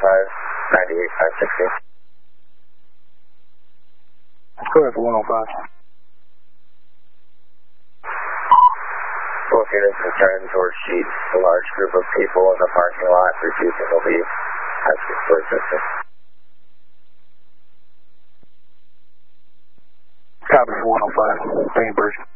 105, 98, 560. Go ahead for 105. Both units return towards sheet. A large group of people in the parking lot refusing to leave. Asking for assistance. Copy for 105. Bainbridge.